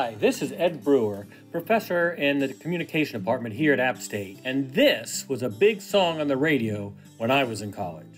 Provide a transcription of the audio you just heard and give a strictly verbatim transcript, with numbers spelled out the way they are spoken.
Hi, this is Ed Brewer, professor in the communication department here at App State, and this was a big song on the radio when I was in college.